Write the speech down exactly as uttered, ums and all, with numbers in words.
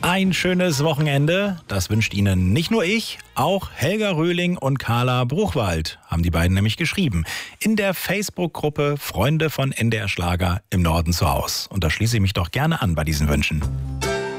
Ein schönes Wochenende, das wünscht Ihnen nicht nur ich, auch Helga Röhling und Carla Bruchwald, haben die beiden nämlich geschrieben, in der Facebook-Gruppe Freunde von N D R Schlager im Norden zu Haus. Und da schließe ich mich doch gerne an bei diesen Wünschen.